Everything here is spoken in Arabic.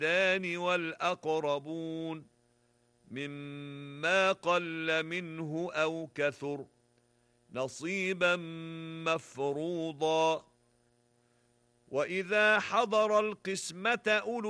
الوالدان والأقربون مما قل منه أو كثر نصيبا مفروضا. وإذا حضر القسمة أولو